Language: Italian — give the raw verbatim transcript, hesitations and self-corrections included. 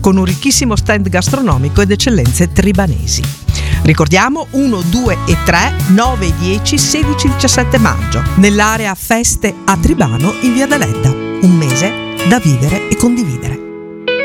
con un ricchissimo stand gastronomico ed eccellenze tribanesi. Ricordiamo uno, due e tre, nove, dieci, sedici, diciassette maggio, nell'area Feste a Tribano in via D'Aletta. Un mese da vivere e condividere.